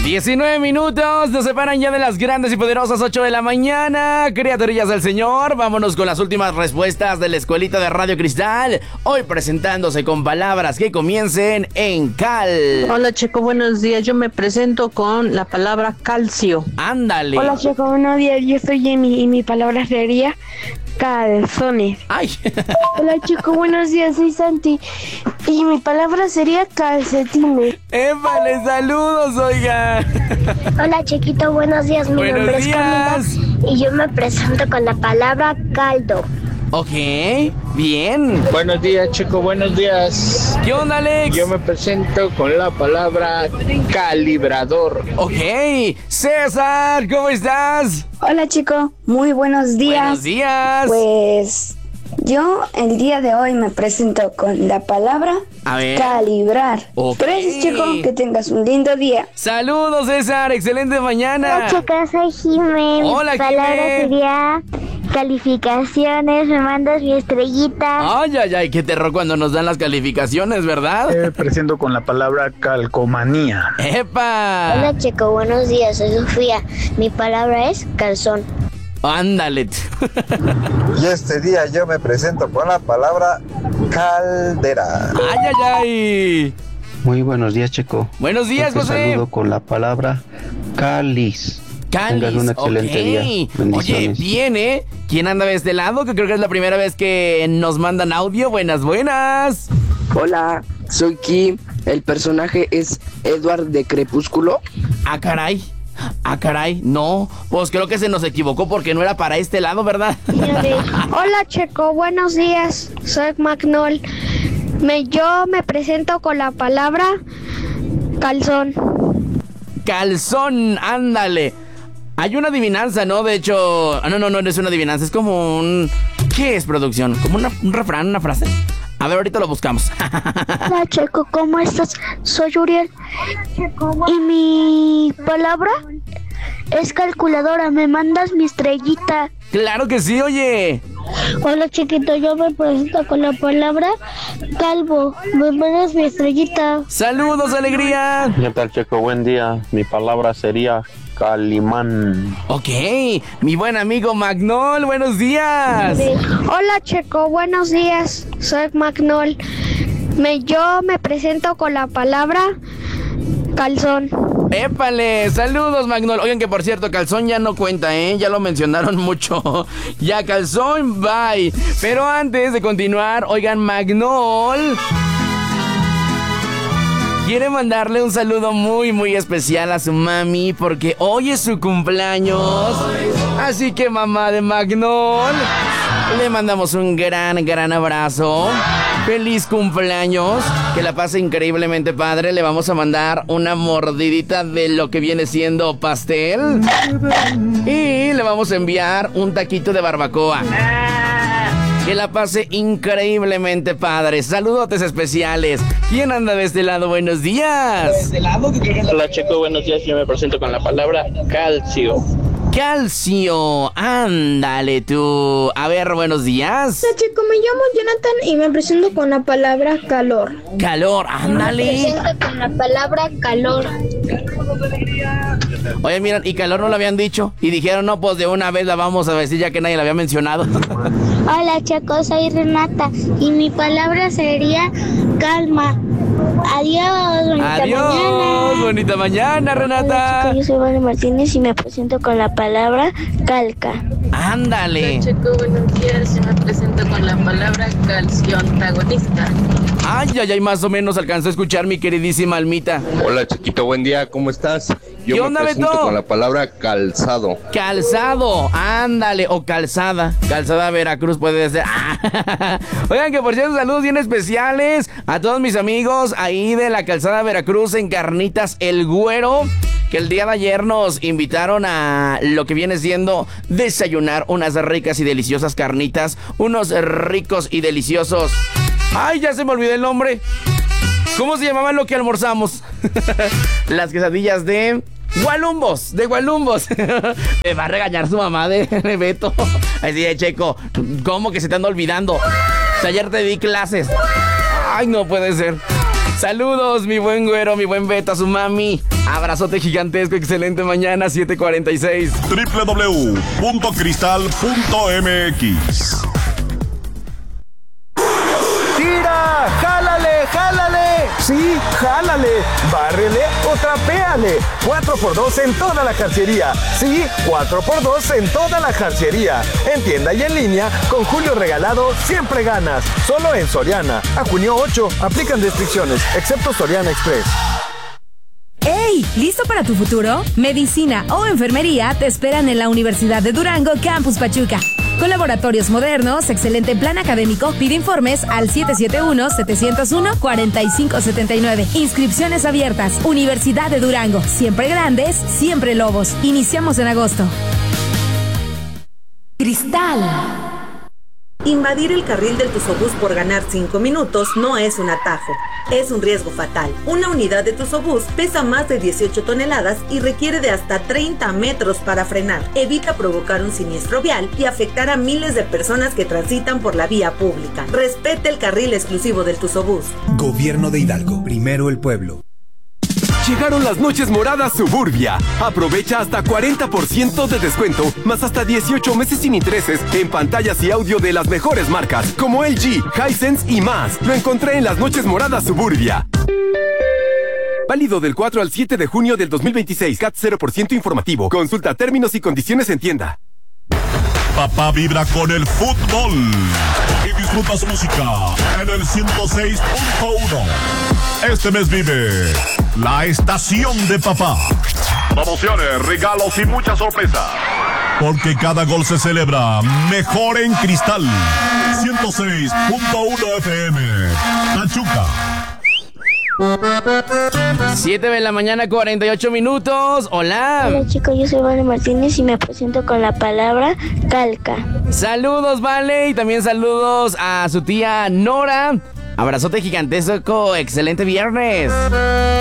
19 minutos, nos separan ya de las grandes y poderosas 8 de la mañana. Criaturillas del Señor, vámonos con las últimas respuestas de la escuelita de Radio Cristal. Hoy presentándose con palabras que comiencen en cal. Hola, Checo, buenos días. Yo me presento con la palabra calcio. Ándale. Hola, Checo, buenos días. Yo soy Jamie y mi palabra sería calzones. Ay. Hola, Checo, buenos días. Soy Santi y mi palabra sería calcetines. ¡Épale, saludos, oiga! Hola, Chiquito, buenos días. Mi Buenos nombre días. es Camila y yo me presento con la palabra caldo. Ok, bien. Buenos días, Chico, buenos días. ¿Qué onda, Alex? Yo me presento con la palabra calibrador. Ok, César, ¿cómo estás? Hola, chico, muy buenos días. Buenos días. Pues yo el día de hoy me presento con la palabra A ver. calibrar. Ok. Gracias, chico, que tengas un lindo día. Saludos, César, excelente mañana. Hola, chicos, soy Jimé. Hola, Mi palabra Jimé. sería calificaciones. Me mandas mi estrellita. Ay, ay, ay, qué terror cuando nos dan las calificaciones, ¿verdad? Me presento con la palabra calcomanía. ¡Epa! Hola, Checo, buenos días. Soy Sofía. Mi palabra es calzón. Ándale. Y este día yo me presento con la palabra caldera. ¡Ay, ay, ay! Muy buenos días, Checo. Buenos días, Te José. saludo con la palabra cáliz. Cáliz, Tengas un excelente ok. día. Oye, Bendiciones. bien, ¿eh? ¿Quién anda de este lado? Que creo que es la primera vez que nos mandan audio. Buenas, buenas. Hola, soy Kim. El personaje es Edward de Crepúsculo. Ah, caray. Ah, caray. No, pues creo que se nos equivocó porque no era para este lado, ¿verdad? Hola, Checo, buenos días. Soy Magnol. Yo me presento con la palabra calzón. Calzón, ándale. Hay una adivinanza, ¿no? De hecho, no es una adivinanza, es como un... ¿Qué es, producción? ¿Como un refrán, una frase? A ver, ahorita lo buscamos. Hola, Checo, ¿cómo estás? Soy Uriel. Y mi palabra es calculadora. ¿Me mandas mi estrellita? ¡Claro que sí, oye! Hola, chiquito, yo me presento con la palabra calvo. ¿Me mandas mi estrellita? ¡Saludos, alegría! ¿Qué tal, Checo? Buen día. Mi palabra sería calimán. Ok, mi buen amigo Magnol, buenos días. Hola, Checo, buenos días. Soy Magnol. Yo me presento con la palabra calzón. ¡Épale! ¡Saludos, Magnol! Oigan que, por cierto, calzón ya no cuenta, ¿eh? Ya lo mencionaron mucho. Ya, calzón, bye. Pero antes de continuar, oigan, Magnol quiere mandarle un saludo muy, muy especial a su mami porque hoy es su cumpleaños. Así que, mamá de Magnol, le mandamos un gran, gran abrazo. ¡Feliz cumpleaños! Que la pase increíblemente padre. Le vamos a mandar una mordidita de lo que viene siendo pastel. Y le vamos a enviar un taquito de barbacoa. Que la pase increíblemente padre. Saludotes especiales. ¿Quién anda de este lado? Buenos días. Hola, Checo, buenos días. Yo me presento con la palabra calcio. Calcio. Ándale tú. A ver, buenos días. Hola, Checo, me llamo Jonathan y me presento con la palabra calor. Calor, ándale. Me presento con la palabra calor. Oye, miren, y calor no lo habían dicho. Y dijeron, no, pues de una vez la vamos a decir ya que nadie la había mencionado. Hola, Checo, soy Renata y mi palabra sería calma. Adiós, bonita Adiós, mañana. bonita mañana, Renata. Hola, Checo, yo soy Vale Martínez y me presento con la palabra calca. Ándale. Checo, buenos días. Yo me presento con la palabra calcio antagonista. Ay, ay, ay, más o menos alcanzó a escuchar mi queridísima Almita. Hola, Chiquito, buen día, ¿cómo estás? ¿Qué onda, me presento Beto? con la palabra calzado. Calzado, ándale, o calzada. Calzada Veracruz puede ser. Oigan, que por cierto, saludos bien especiales a todos mis amigos ahí de la Calzada Veracruz en Carnitas El Güero, que el día de ayer nos invitaron a lo que viene siendo desayunar unas ricas y deliciosas carnitas, unos ricos y deliciosos... ¡Ay, ya se me olvidó el nombre! ¿Cómo se llamaba lo que almorzamos? Las quesadillas de... Gualumbos, de Gualumbos. Me va a regañar su mamá de Beto. Así de Checo, ¿cómo que se te anda olvidando? O sea, ayer te di clases. Ay, no puede ser. Saludos, mi buen güero, mi buen Beto, a su mami. Abrazote gigantesco, excelente mañana, 7:46. www.cristal.mx. ¡Tira! ¡Jálale! ¡Jálale! Sí, jálale, bárrele o trapéale. 4x2 en toda la jarciería. Sí, 4x2 en toda la jarciería. En tienda y en línea, con Julio Regalado siempre ganas. Solo en Soriana. A junio 8, aplican restricciones, excepto Soriana Express. ¡Hey! ¿Listo para tu futuro? Medicina o enfermería te esperan en la Universidad de Durango, Campus Pachuca. Con laboratorios modernos, excelente plan académico, pide informes al 771-701-4579. Inscripciones abiertas. Universidad de Durango. Siempre grandes, siempre lobos. Iniciamos en agosto. Cristal. Invadir el carril del Tusobús por ganar 5 minutos no es un atajo, es un riesgo fatal. Una unidad de Tusobús pesa más de 18 toneladas y requiere de hasta 30 metros para frenar. Evita provocar un siniestro vial y afectar a miles de personas que transitan por la vía pública. Respete el carril exclusivo del Tusobús. Gobierno de Hidalgo, primero el pueblo. Llegaron las noches moradas Suburbia. Aprovecha hasta 40% de descuento, más hasta 18 meses sin intereses en pantallas y audio de las mejores marcas, como LG, Hisense y más. Lo encontré en las noches moradas Suburbia. Válido del 4 al 7 de junio del 2026. CAT 0% informativo. Consulta términos y condiciones en tienda. Papá vibra con el fútbol y disfruta su música en el 106.1. Este mes vive la estación de papá. Promociones, regalos y muchas sorpresas. Porque cada gol se celebra mejor en Cristal. 106.1 FM. Pachuca. 7 de la mañana, 48 minutos. Hola. Hola chicos, yo soy Vale Martínez y me presento con la palabra calca. Saludos, Vale, y también saludos a su tía Nora. Abrazote gigantesco, excelente viernes.